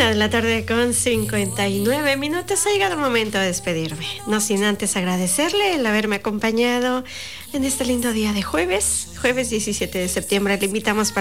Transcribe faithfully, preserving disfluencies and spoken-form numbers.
Una de la tarde con cincuenta y nueve minutos. Ha llegado el momento de despedirme. No sin antes agradecerle el haberme acompañado en este lindo día de jueves, jueves diecisiete de septiembre. Le invitamos para